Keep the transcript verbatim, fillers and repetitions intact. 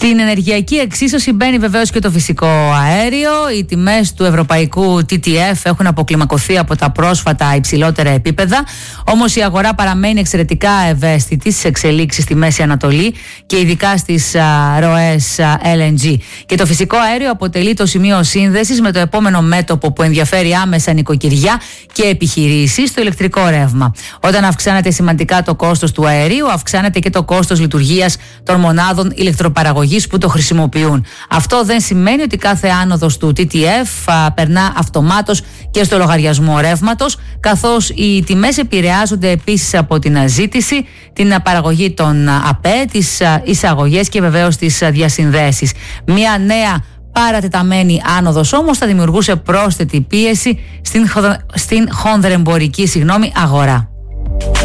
Στην ενεργειακή εξίσωση μπαίνει βεβαίως και το φυσικό αέριο. Οι τιμές του ευρωπαϊκού τι τι εφ έχουν αποκλιμακωθεί από τα πρόσφατα υψηλότερα επίπεδα. Όμως η αγορά παραμένει εξαιρετικά ευαίσθητη στις εξελίξεις στη Μέση Ανατολή και ειδικά στις α, ροές α, ελ εν τζι. Και το φυσικό αέριο αποτελεί το σημείο σύνδεσης με το επόμενο μέτωπο που ενδιαφέρει άμεσα νοικοκυριά και επιχειρήσεις, το ηλεκτρικό ρεύμα. Όταν αυξάνεται σημαντικά το κόστος του αερίου, αυξάνεται και το κόστος λειτουργίας των μονάδων ηλεκτροπαραγωγής που το χρησιμοποιούν. Αυτό δεν σημαίνει ότι κάθε άνοδος του τι τι εφ α, περνά αυτομάτως και στο λογαριασμό ρεύματος, καθώς οι τιμές επηρεάζονται επίσης από την ζήτηση, την παραγωγή των ΑΠΕ, τις εισαγωγές και βεβαίως τις διασυνδέσεις. Μια νέα παρατεταμένη άνοδος όμως θα δημιουργούσε πρόσθετη πίεση στην, στην χονδρεμπορική συγγνώμη, αγορά.